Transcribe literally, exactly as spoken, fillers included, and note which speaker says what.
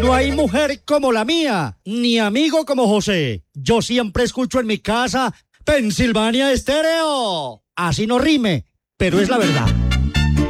Speaker 1: No hay mujer como la mía, ni amigo como José. Yo siempre escucho en mi casa Pensilvania Estéreo. Así no rime, pero es la verdad.